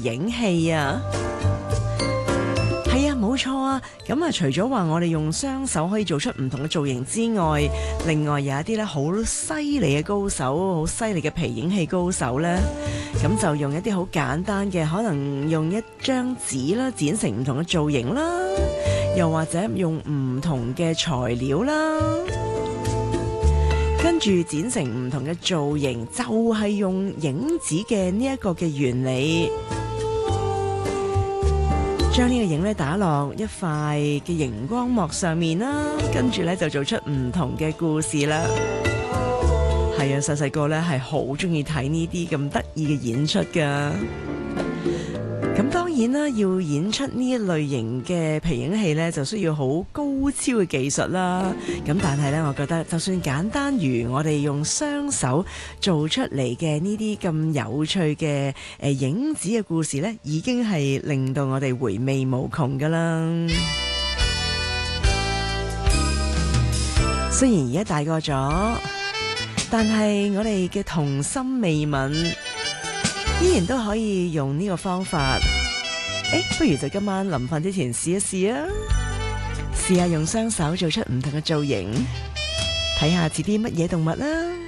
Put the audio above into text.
影戲啊。係啊，冇錯啊。咁啊，除咗話我哋用雙手可以做出唔同嘅造型之外，另外有一啲咧好犀利嘅高手，好犀利嘅皮影戲高手咧，咁就用一啲好簡單嘅，可能用一張紙啦，剪成唔同嘅造型啦，又或者用唔同嘅材料啦，跟住剪成唔同嘅造型，就係用影子嘅呢一個嘅原理。將呢個影咧打落一塊嘅熒光幕上面啦，跟住咧就做出唔同嘅故事啦。係啊，細細個咧係好中意睇呢啲咁得意嘅演出噶。咁當然啦，要演出呢一類型嘅皮影戲咧，就需要好高超嘅技術啦。咁但係咧，我覺得就算簡單如我哋用雙手做出嚟嘅呢啲咁有趣嘅影子嘅故事咧，已經係令到我哋回味無窮噶啦。雖然而家大個咗，但係我哋嘅童心未泯，依然都可以用呢個方法。不如就今晚臨瞓之前試一試啊！試下用雙手做出唔同嘅造型，睇下似啲乜嘢動物啦。